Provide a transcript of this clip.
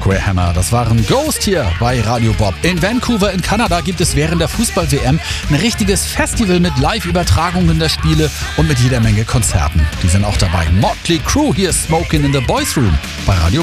Square Hammer, das waren Ghost hier bei Radio Bob. In Vancouver in Kanada gibt es während der Fußball-WM ein richtiges Festival mit Live-Übertragungen der Spiele und mit jeder Menge Konzerten. Die sind auch dabei. Motley Crue, hier ist Smokin' in the Boys Room bei Radio